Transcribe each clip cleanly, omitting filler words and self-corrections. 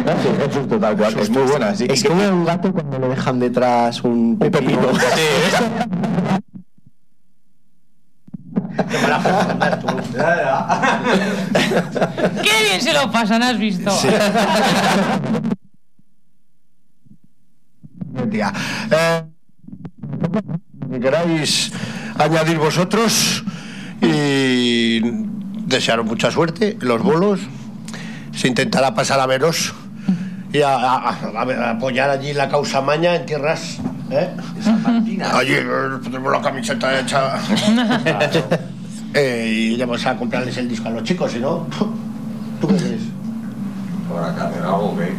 Sí, eso es total, cual, es muy buena. Sí. Es como un gato cuando le dejan detrás un pepino. ¡Qué bien se lo pasan, has visto! Sí. Tía. Que queráis añadir vosotros y desearos mucha suerte en los bolos. Se intentará pasar a veros y a apoyar allí la causa maña en tierras, allí tenemos la camiseta hecha. Y iremos a comprarles el disco a los chicos, si no, ¿tú qué crees? Ahora que hacer algo, ¿qué?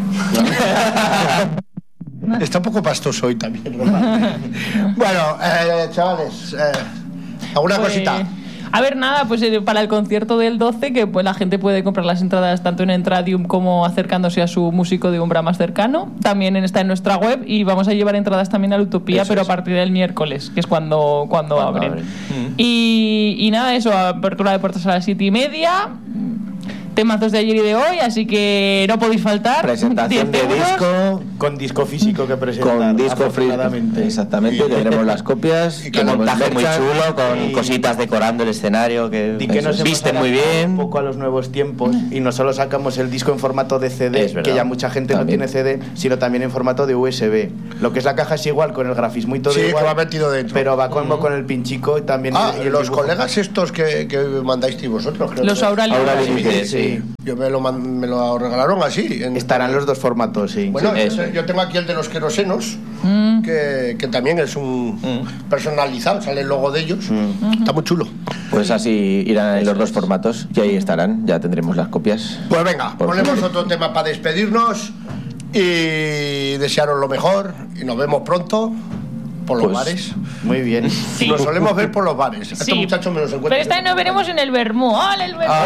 Está un poco pastoso hoy también, ¿verdad? Bueno, chavales, ¿alguna cosita? A ver, nada, pues para el concierto del 12, que pues la gente puede comprar las entradas tanto en Entradium como acercándose a su músico de Umbra más cercano. También está en nuestra web y vamos a llevar entradas también a la Utopía, eso pero a partir del miércoles, que es cuando abren. Y nada, eso, apertura de puertas a las 7:30. Temazos de ayer y de hoy, así que no podéis faltar. Presentación de disco. Con disco físico que presentar. Con disco físico. Exactamente, tendremos las copias. Y con montaje muy chulo, con cositas decorando el escenario que nos visten muy bien. Un poco a los nuevos tiempos. Y no solo sacamos el disco en formato de CD, que ya mucha gente también no tiene CD, sino también en formato de USB. Lo que es la caja es igual, con el grafismo y todo igual. Sí, que va metido dentro. Pero va como con el pinchico y también. Y los colegas estos que mandáis vosotros, creo. Los Auralic. Sí. Yo me lo regalaron así. Estarán los dos formatos, sí. Bueno, yo tengo aquí el de los querosenos, que también es un personalizado, sale el logo de ellos. Está muy chulo. Pues así irán en los dos formatos y ahí estarán, ya tendremos las copias. Pues venga, ponemos otro tema para despedirnos y desearos lo mejor y nos vemos pronto. Por los bares. Muy bien. Sí. Nos solemos ver por los bares. Estos muchachos me los encuentro. Pero esta vez nos veremos en el Vermú. ¡Hola, el Vermú!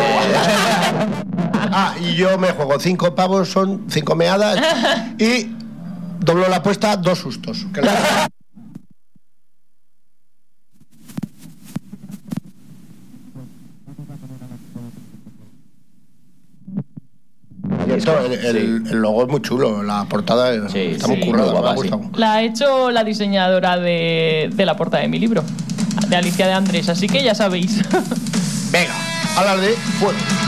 Y yo me juego 5 pavos, son 5 meadas. Y doblo la apuesta, 2 sustos. El logo es muy chulo, la portada está muy currada, me ha gustado. La ha hecho la diseñadora de la portada de mi libro, de Alicia de Andrés, así que ya sabéis. Venga, a la de fuego.